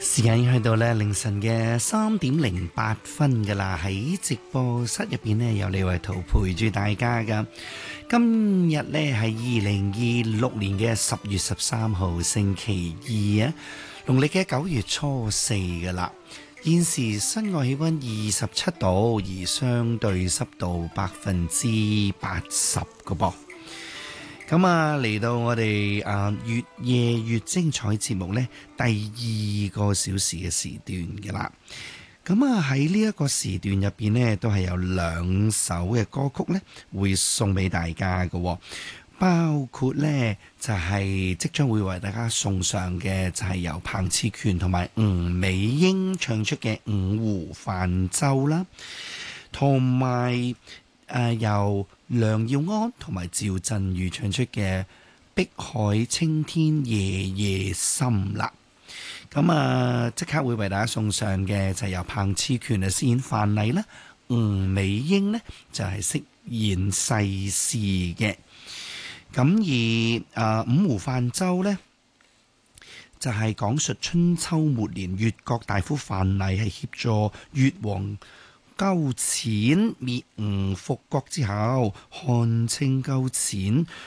時間已經去到咧凌晨嘅3:08噶啦，喺直播室入邊呢，有李慧圖陪住大家噶。今日呢係2026年嘅10月13號星期二啊，農曆嘅9月初4噶啦。現時室外氣溫27度，而相對濕度80%噶噃。咁啊，嚟到我哋越夜越精彩節目呢，第2個小時嘅時段嘅啦。咁啊，喺呢一個時段入邊呢，都係有2首嘅歌曲呢會送俾大家嘅，包括呢就係即將會為大家送上嘅就係由彭熾權同埋吳美英唱出嘅《五湖泛舟》啦，同埋由梁耀安同埋趙振宇唱出嘅《碧海青天夜夜深》啦。咁啊，即刻會為大家送上嘅就係由彭熾權嚟飾演范蠡啦，吳美英呢就係飾演世事嘅。咁而五湖泛舟呢，就係講述春秋末年越國大夫范蠡係協助越王勾踐滅吳復國之後，漢稱勾踐